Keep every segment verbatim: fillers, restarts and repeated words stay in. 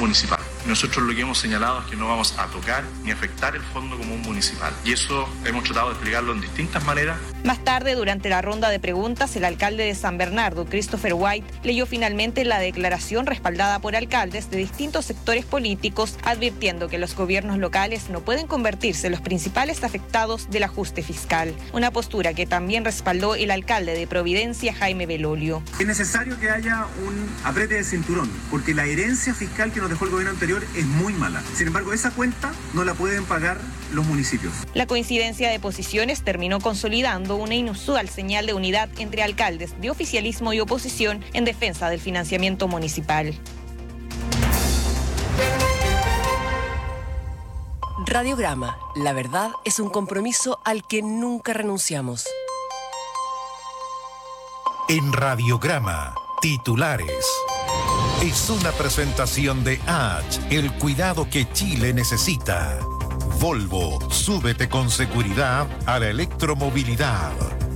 municipal. Nosotros lo que hemos señalado es que no vamos a tocar ni afectar el Fondo Común Municipal. Y eso hemos tratado de explicarlo en distintas maneras. Más tarde, durante la ronda de preguntas, el alcalde de San Bernardo, Christopher White, leyó finalmente la declaración respaldada por alcaldes de distintos sectores políticos, advirtiendo que los gobiernos locales no pueden convertirse en los principales afectados del ajuste fiscal. Una postura que también respaldó el alcalde de Providencia, Jaime Belolio. Es necesario que haya un aprete de cinturón, porque la herencia fiscal que nos dejó el gobierno anterior es muy mala. Sin embargo, esa cuenta no la pueden pagar los municipios. La coincidencia de posiciones terminó consolidando una inusual señal de unidad entre alcaldes de oficialismo y oposición en defensa del financiamiento municipal. Radiograma, la verdad es un compromiso al que nunca renunciamos. En Radiograma, titulares. Es una presentación de H, el cuidado que Chile necesita. Volvo, súbete con seguridad a la electromovilidad.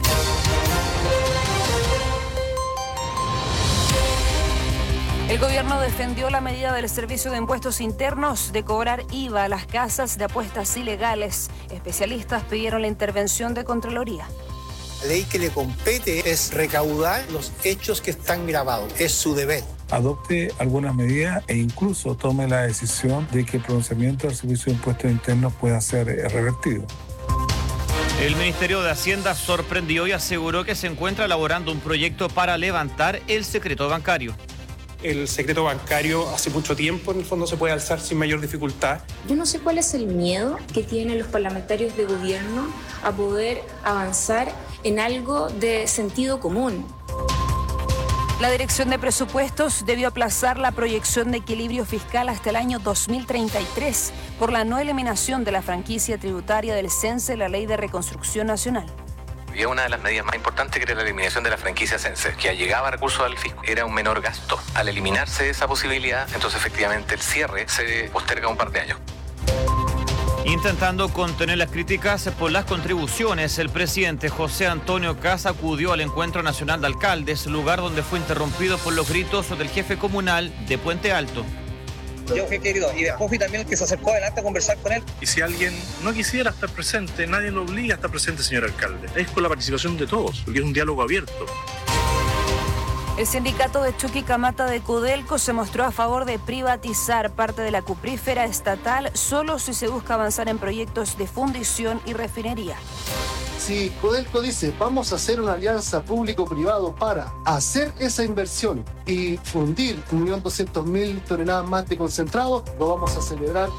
El gobierno defendió la medida del Servicio de Impuestos Internos de cobrar I V A a las casas de apuestas ilegales. Especialistas pidieron la intervención de Contraloría. La ley que le compete es recaudar los hechos que están grabados. Es su deber. Adopte algunas medidas e incluso tome la decisión de que el pronunciamiento del Servicio de Impuestos Internos pueda ser revertido. El Ministerio de Hacienda sorprendió y aseguró que se encuentra elaborando un proyecto para levantar el secreto bancario. El secreto bancario hace mucho tiempo en el fondo se puede alzar sin mayor dificultad. Yo no sé cuál es el miedo que tienen los parlamentarios de gobierno a poder avanzar en algo de sentido común. La Dirección de Presupuestos debió aplazar la proyección de equilibrio fiscal hasta el año dos mil treinta y tres por la no eliminación de la franquicia tributaria del CENSE, la Ley de Reconstrucción Nacional. Y una de las medidas más importantes, que era la eliminación de la franquicia CENSE, que llegaba recursos al fisco, era un menor gasto. Al eliminarse esa posibilidad, entonces efectivamente el cierre se posterga un par de años. Intentando contener las críticas por las contribuciones, el presidente José Antonio Kast acudió al Encuentro Nacional de Alcaldes, lugar donde fue interrumpido por los gritos del jefe comunal de Puente Alto. Yo fui querido y después fui también el que se acercó adelante a conversar con él. Y si alguien no quisiera estar presente, nadie lo obliga a estar presente, señor alcalde. Es con la participación de todos, porque es un diálogo abierto. El sindicato de Chuquicamata de Codelco se mostró a favor de privatizar parte de la cuprífera estatal solo si se busca avanzar en proyectos de fundición y refinería. Si Codelco dice vamos a hacer una alianza público-privado para hacer esa inversión y fundir un millón doscientos mil toneladas más de concentrado, lo vamos a celebrar.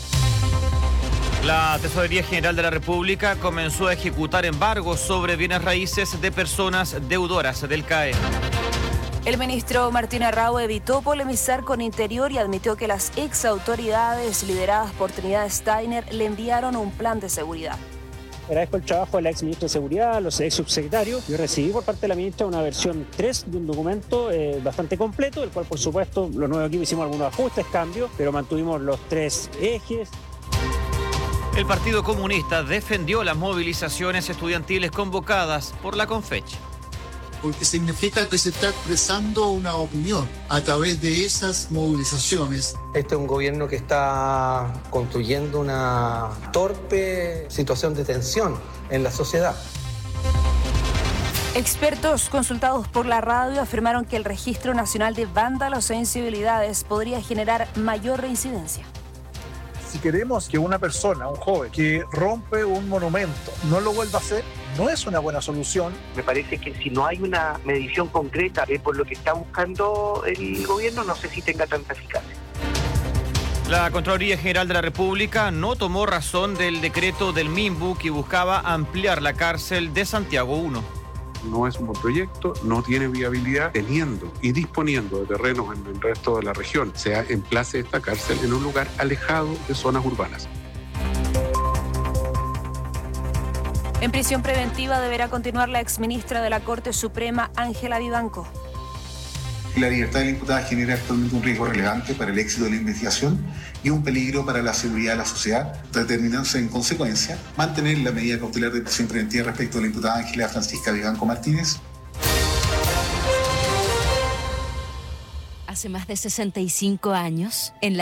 La Tesorería General de la República comenzó a ejecutar embargos sobre bienes raíces de personas deudoras del C A E. El ministro Martín Arrau evitó polemizar con Interior y admitió que las ex autoridades lideradas por Trinidad Steiner le enviaron un plan de seguridad. Agradezco el trabajo de la ex ministra de Seguridad, los ex subsecretarios. Yo recibí por parte de la ministra una versión tres de un documento eh, bastante completo, del cual por supuesto los nuevos equipos hicimos algunos ajustes, cambios, pero mantuvimos los tres ejes. El Partido Comunista defendió las movilizaciones estudiantiles convocadas por la Confeche. Porque significa que se está expresando una opinión a través de esas movilizaciones. Este es un gobierno que está construyendo una torpe situación de tensión en la sociedad. Expertos consultados por la radio afirmaron que el Registro Nacional de Vándalos e Incivilidades podría generar mayor reincidencia. Si queremos que una persona, un joven, que rompe un monumento, no lo vuelva a hacer, no es una buena solución. Me parece que si no hay una medición concreta eh, por lo que está buscando el gobierno, no sé si tenga tanta eficacia. La Contraloría General de la República no tomó razón del decreto del MIMBU que buscaba ampliar la cárcel de Santiago uno. No es un buen proyecto, no tiene viabilidad, teniendo y disponiendo de terrenos en el resto de la región. Se emplace esta cárcel en un lugar alejado de zonas urbanas. En prisión preventiva deberá continuar la exministra de la Corte Suprema, Ángela Vivanco. La libertad de la imputada genera actualmente un riesgo relevante para el éxito de la investigación y un peligro para la seguridad de la sociedad, determinándose en consecuencia mantener la medida cautelar de prisión preventiva respecto a la imputada Ángela Francisca Vivanco Martínez. Hace más de sesenta y cinco años, en la